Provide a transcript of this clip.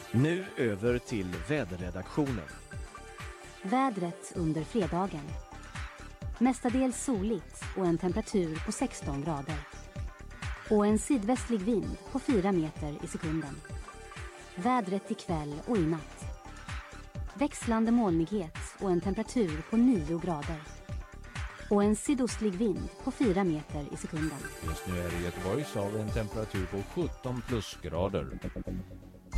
Nu över till väderredaktionen. Vädret under fredagen. Mestadels soligt och en temperatur på 16 grader. Och en sydvästlig vind på 4 meter i sekunden. Vädret ikväll och i natt. Växlande molnighet och en temperatur på 9 grader. Och en sydostlig vind på 4 meter i sekunden. Just nu är det i Göteborg så har vi en temperatur på 17 plusgrader.